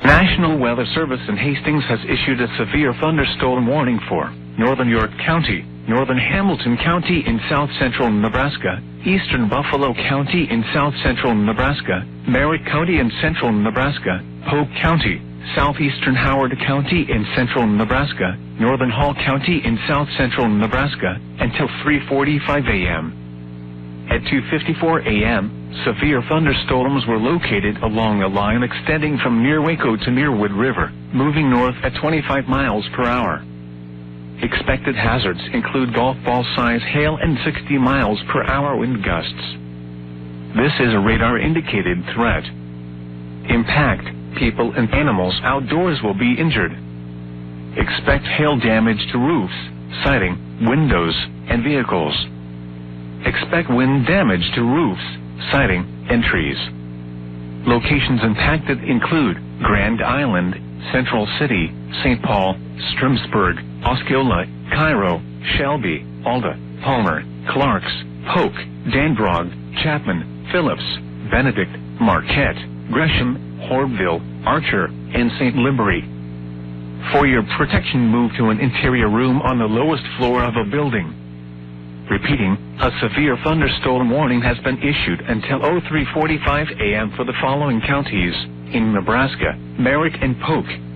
National Weather Service in Hastings has issued a severe thunderstorm warning for northern York County, northern Hamilton County in south-central Nebraska, eastern Buffalo County in south-central Nebraska, Merritt County in central Nebraska, Polk County, southeastern Howard County in central Nebraska, northern Hall County in south-central Nebraska, until 3:45 a.m. At 2:54 a.m., severe thunderstorms were located along a line extending from near Waco to near Wood River, moving north at 25 miles per hour. Expected hazards include golf ball size hail and 60 miles per hour wind gusts. This is a radar-indicated threat. Impact, people and animals outdoors will be injured. Expect hail damage to roofs, siding, windows, and vehicles. Expect wind damage to roofs, siding, and trees. Locations impacted include Grand Island, Central City, St. Paul, Stromsburg, Osceola, Cairo, Shelby, Alda, Palmer, Clarks, Polk, Danbrog, Chapman, Phillips, Benedict, Marquette, Gresham, Horville, Archer, and St. Limbary. For your protection, move to an interior room on the lowest floor of a building. Repeating, a severe thunderstorm warning has been issued until 03:45 a.m. for the following counties in Nebraska: Merritt and Polk,